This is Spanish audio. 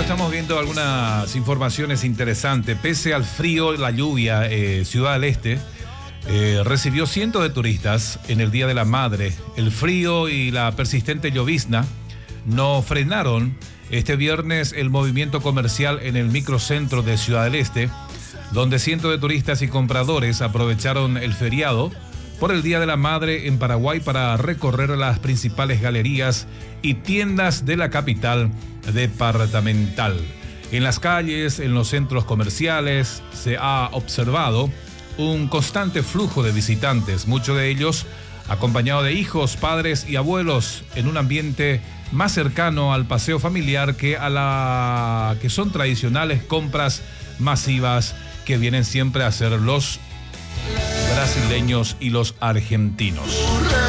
estamos viendo algunas informaciones interesantes. Pese al frío y la lluvia, Ciudad del Este recibió cientos de turistas en el Día de la Madre. El frío y la persistente llovizna no frenaron este viernes el movimiento comercial en el microcentro de Ciudad del Este, donde cientos de turistas y compradores aprovecharon el feriado por el Día de la Madre en Paraguay para recorrer las principales galerías y tiendas de la capital departamental. En las calles, en los centros comerciales, se ha observado un constante flujo de visitantes, muchos de ellos acompañados de hijos, padres y abuelos, en un ambiente más cercano al paseo familiar que a la que son tradicionales compras masivas que vienen siempre a hacer los brasileños y los argentinos.